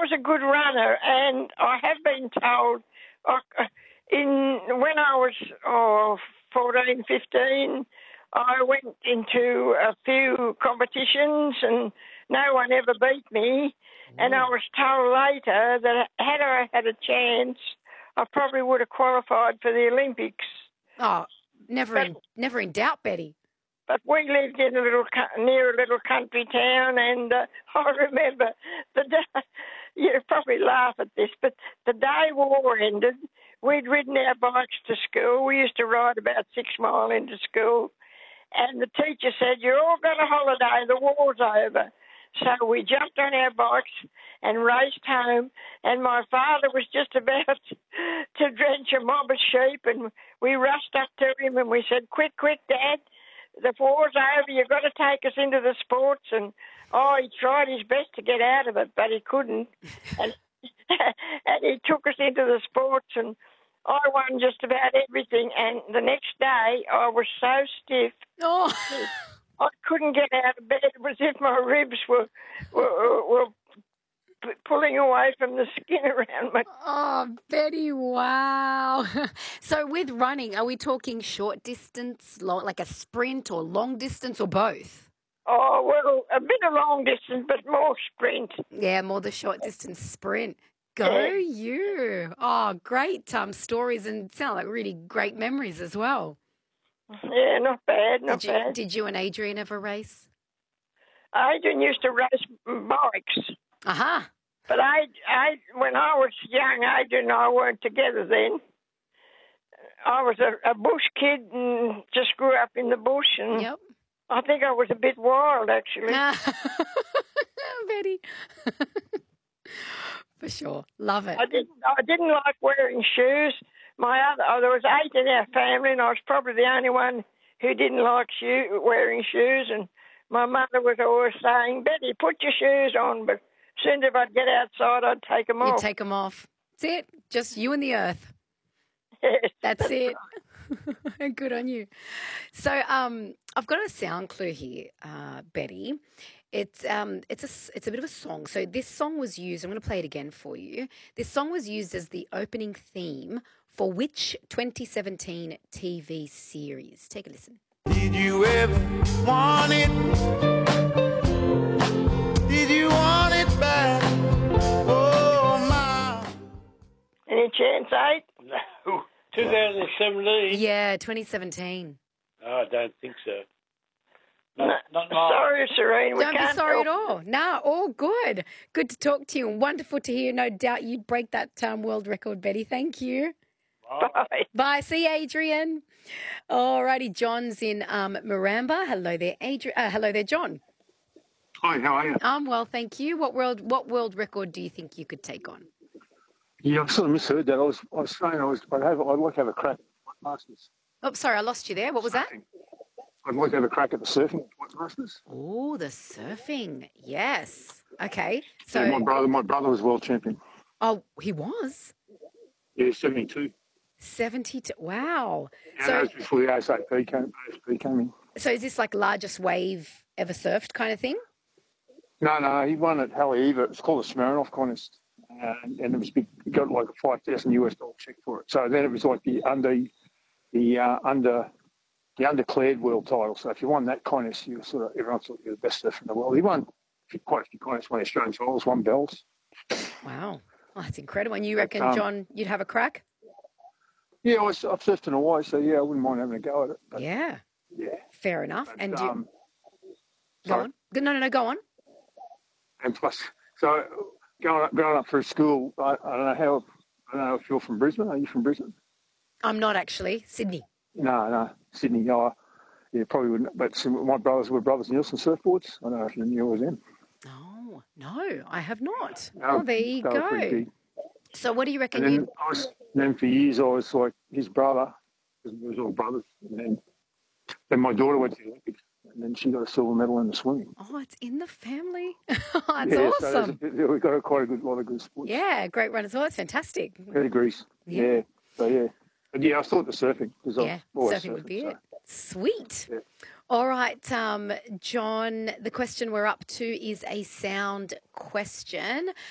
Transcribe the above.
was a good runner, and I have been told when I was 14, 15, I went into a few competitions and no one ever beat me. And I was told later that had I had a chance, I probably would have qualified for the Olympics. Oh, never in doubt, Betty. But we lived in near a little country town, and I remember the day. You'll probably laugh at this, but the day war ended, we'd ridden our bikes to school. We used to ride about 6 miles into school, and the teacher said, "You're all got a holiday. The war's over." So we jumped on our bikes and raced home, and my father was just about to drench a mob of sheep, and we rushed up to him and we said, "Quick, quick, Dad, the war's over. You've got to take us into the sports." And he tried his best to get out of it, but he couldn't. And, and he took us into the sports, and I won just about everything. And the next day, I was so stiff. Oh. I couldn't get out of bed. It was as if my ribs were pulling away from the skin around me. Oh, Betty, wow. So with running, are we talking short distance, like a sprint, or long distance, or both? Oh, well, a bit of long distance, but more sprint. Yeah, more the short distance sprint. Go you. Oh, great stories, and sound like really great memories as well. Yeah, not bad, not bad. Did you and Adrian ever race? Adrian used to race bikes. Uh-huh. But when I was young, Adrian and I weren't together then. I was a bush kid and just grew up in the bush, and yep. I think I was a bit wild, actually. Betty. For sure. Love it. I didn't like wearing shoes. There was 8 in our family, and I was probably the only one who didn't like wearing shoes. And my mother was always saying, "Betty, put your shoes on." But as soon as I'd get outside, I'd take them off. You'd take them off. That's it. Just you and the earth. Yes, that's it. Good on you. So I've got a sound clue here, Betty. It's a bit of a song. So this song was used. I'm going to play it again for you. This song was used as the opening theme for which 2017 TV series? Take a listen. Did you ever want it? Did you want it back? Oh, my. Any chance, 8? No. 2017? Yeah, 2017. No, I don't think so. Not sorry, Serene. Don't be sorry at all. No, all good. Good to talk to you, and wonderful to hear. No doubt you'd break that world record, Betty. Thank you. Bye. Bye. See you, Adrian. All righty, John's in Maramba. Hello there, Adrian. Hello there, John. Hi, how are you? I'm well, thank you. What world record do you think you could take on? Yeah, I sort of misheard that. I was saying I'd like to have a crack at the Masters. Oh, sorry, I lost you there. What was that? I'd like to have a crack at the surfing at Masters. Oh, the surfing. Yes. Okay. So yeah, my brother was world champion. Oh, he was? Yeah, 72. 72. Wow. Yeah, so that was before the ASP came in. So is this like largest wave ever surfed kind of thing? No, he won at Haleiwa. It's called the Smirnoff contest. And it was big. He got like a $5,000 check for it. So then it was like the undeclared world title. So if you won that contest, you were everyone thought you were the best surfer in the world. He won quite a few contests, won Australian titles, won bells. Wow, that's incredible. And you reckon, John, you'd have a crack? Yeah, I've surfed in Hawaii, so yeah, I wouldn't mind having a go at it. But, yeah. Fair enough. But, and go on. No, go on. And plus, so growing up through school, I don't know if you're from Brisbane. Are you from Brisbane? I'm not actually. Sydney. No, Sydney. Yeah, probably wouldn't. But my brothers were Brothers Nielsen surfboards. I don't know if you knew it was them. Oh, no, I have not. Oh, there you go. So what do you reckon? And then for years I was like his brother, because we were all brothers. And then my daughter went to the Olympics, and then she got a silver medal in the swimming. Oh, it's in the family. That's awesome. So we've got quite a lot of good sports. Yeah, great run as well. It's fantastic. Pedigrees. Yeah. So yeah. But yeah, I thought the surfing. Surfing would be it. Sweet. Yeah. All right, John, the question we're up to is a sound question.